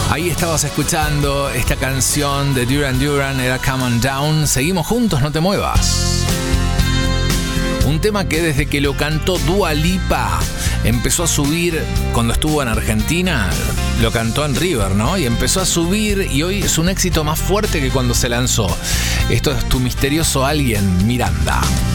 Ahí estabas escuchando esta canción de Duran Duran, era Come On Down. Seguimos juntos, no te muevas. Un tema que desde que lo cantó Dua Lipa empezó a subir cuando estuvo en Argentina. Lo cantó en River, ¿no? Y empezó a subir y hoy es un éxito más fuerte que cuando se lanzó. Esto es Tu Misterioso Alguien, Miranda.